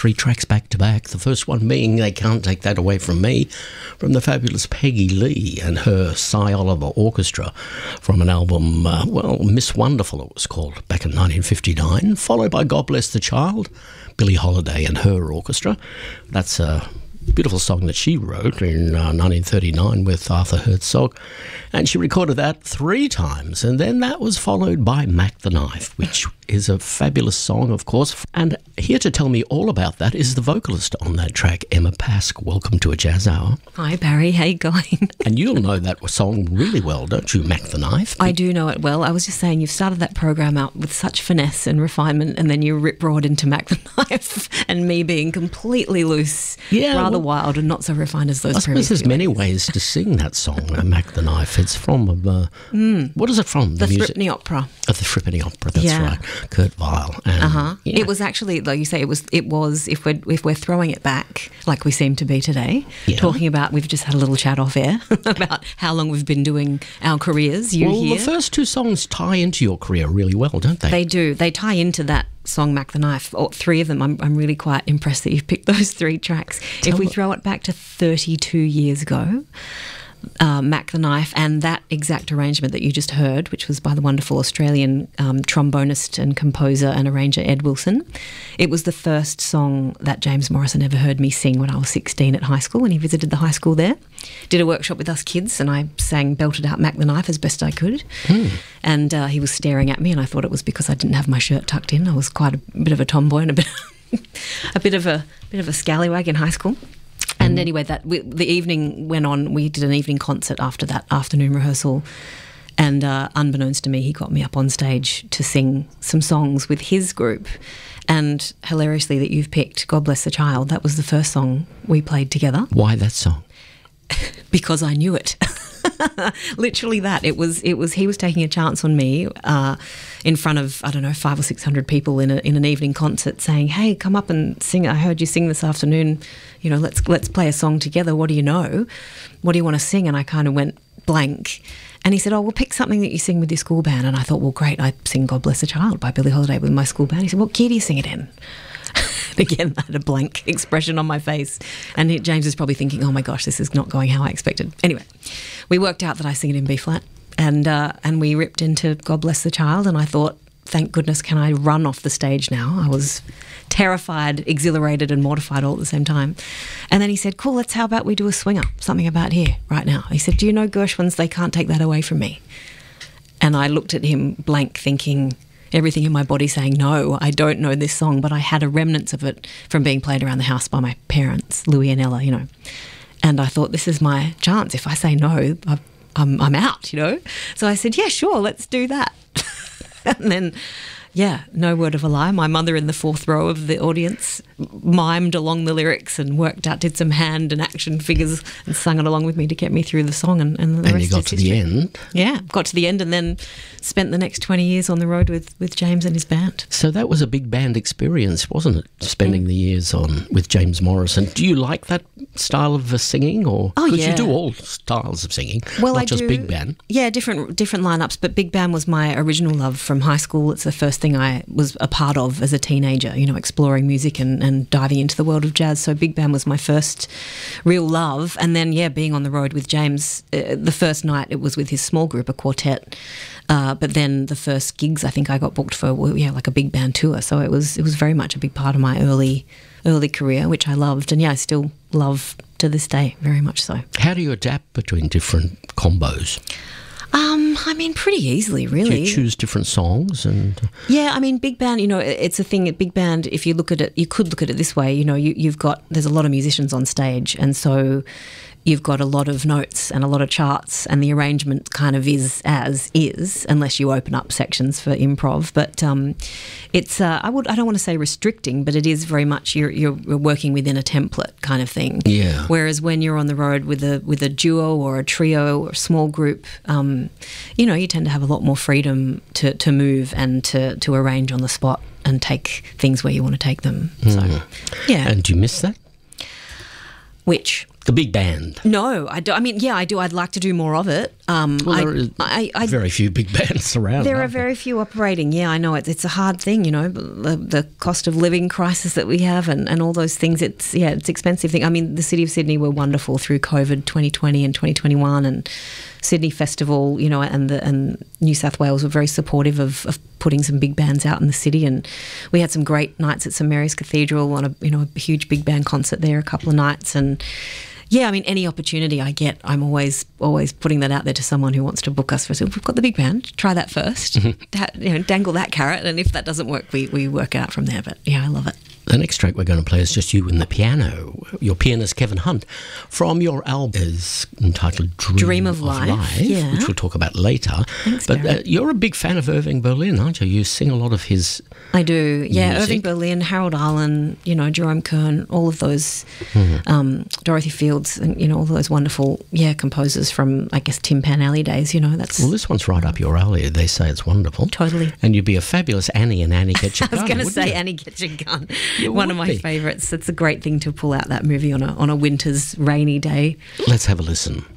3 tracks back to back. The first one being They Can't Take That Away From Me, from the fabulous Peggy Lee and her Cy Oliver Orchestra, from an album, Miss Wonderful it was called, back in 1959, followed by God Bless the Child, Billie Holiday and her orchestra. That's a beautiful song that she wrote in 1939 with Arthur Herzog, and she recorded that 3 times, and then that was followed by Mac the Knife, which is a fabulous song, of course. And here to tell me all about that is the vocalist on that track, Emma Pask. Welcome to A Jazz Hour. Hi Barry, how you going? And you'll know that song really well, don't you, Mac the Knife? I do know it well. I was just saying, you've started that program out with such finesse and refinement, and then you rip-roared into Mac the Knife and me being completely loose, rather wild and not so refined as those previous. I suppose there's many ways to sing that song, Mac the Knife. It's from, what is it from? The Threepenny Opera. The Threepenny Opera, that's right. Kurt Weill. And, It was actually, like you say, it was. If we're throwing it back like we seem to be today, talking about, we've just had a little chat off air about how long we've been doing our careers. The first 2 songs tie into your career really well, don't they? They do. They tie into that song Mac the Knife, or 3 of them. I'm really quite impressed that you've picked those 3 tracks. If we throw it back to 32 years ago, Mac the Knife and that exact arrangement that you just heard, which was by the wonderful Australian trombonist and composer and arranger Ed Wilson. It was the first song that James Morrison ever heard me sing when I was 16 at high school, when he visited the high school there. Did a workshop with us kids, and I belted out Mac the Knife as best I could. And he was staring at me, and I thought it was because I didn't have my shirt tucked in. I was quite a bit of a tomboy and a bit of a scallywag in high school. And anyway, the evening went on. We did an evening concert after that afternoon rehearsal, and unbeknownst to me, he got me up on stage to sing some songs with his group. And hilariously, that you've picked God Bless the Child, that was the first song we played together. Why that song? Because I knew it. Literally that. It was he was taking a chance on me in front of, I don't know, 500 or 600 people in an evening concert, saying, "Hey, come up and sing. I heard you sing this afternoon. You know, let's play a song together. What do you know? What do you want to sing?" And I kind of went blank. And he said, "Oh, we'll pick something that you sing with your school band." And I thought, well, great, I sing God Bless the Child by Billie Holiday with my school band. He said, "What key do you sing it in?" Again, I had a blank expression on my face. And James is probably thinking, oh my gosh, this is not going how I expected. Anyway, we worked out that I sing it in B-flat. And we ripped into God Bless the Child. And I thought, thank goodness, can I run off the stage now? I was terrified, exhilarated and mortified all at the same time. And then he said, cool, how about we do a swinger, something about here right now. He said, do you know Gershwin's They Can't Take That Away From Me? And I looked at him blank, thinking, everything in my body saying, no, I don't know this song, but I had a remnants of it from being played around the house by my parents, Louie and Ella, you know. And I thought, this is my chance. If I say no, I'm out, you know. So I said, yeah, sure, let's do that. And then, yeah, no word of a lie, my mother in the 4th row of the audience mimed along the lyrics and did some hand and action figures and sung it along with me to get me through the song. And the rest you got to the end? Yeah, got to the end and then spent the next 20 years on the road with James and his band. So that was a big band experience, wasn't it, spending the years with James Morrison? Do you like that style of singing? Because you do all styles of singing, not just big band. Yeah, different lineups, but big band was my original love from high school. It's the first thing I was a part of as a teenager, you know, exploring music and diving into the world of jazz. So big band was my first real love. And then, being on the road with James, the first night it was with his small group, a quartet. But then the first gigs I think I got booked for were, like a big band tour. So it was very much a big part of my early career, which I loved. And I still love to this day, very much so. How do you adapt between different combos? I mean, pretty easily, really. Do you choose different songs? Yeah, I mean, big band, it's a thing. Big band, if you look at it, you could look at it this way, there's a lot of musicians on stage, and so you've got a lot of notes and a lot of charts, and the arrangement kind of is as is, unless you open up sections for improv. But it's I don't want to say restricting, but it is very much you're working within a template kind of thing. Yeah. Whereas when you're on the road with a duo or a trio or a small group, you tend to have a lot more freedom to move and to arrange on the spot and take things where you want to take them. So, yeah. And do you miss that? Which? The big band. No, I do. I mean, yeah, I do. I'd like to do more of it. There are very few big bands around. There are very few operating. Yeah, I know it's a hard thing. The cost of living crisis that we have, and all those things. It's expensive thing. I mean, the City of Sydney were wonderful through COVID 2020 and 2021, and Sydney Festival, and New South Wales were very supportive of putting some big bands out in the city, and we had some great nights at St Mary's Cathedral on a huge big band concert there a couple of nights. And yeah, I mean, any opportunity I get, I'm always putting that out there to someone who wants to book us for. So we've got the big band, try that first, dangle that carrot, and if that doesn't work, we work it out from there. But yeah, I love it. The next track we're going to play is just you and the piano. Your pianist, Kevin Hunt, from your album is entitled Dream of Life, which we'll talk about later. Thanks, but you're a big fan of Irving Berlin, aren't you? You sing a lot of his I do, yeah. music. Irving Berlin, Harold Arlen, Jerome Kern, all of those, Dorothy Fields, and all those wonderful, composers from, I guess, Tin Pan Alley days. That's Well, this one's right up your alley. They say it's wonderful. Totally. And you'd be a fabulous Annie in Annie Get Your Gun. I was going to say you? Annie Get Your Gun, You one of would my be. favourites. It's a great thing to pull out that movie on a winter's rainy day. Let's have a listen.